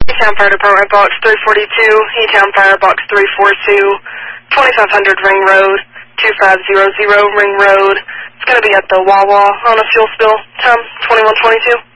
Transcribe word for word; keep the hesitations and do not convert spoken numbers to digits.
E-Town Fire Department, Box three forty-two, E-Town Fire, Box three forty-two, twenty-five hundred Ring Road, two five zero zero Ring Road. It's going to be at the Wawa on a fuel spill. Time, twenty-one twenty-two.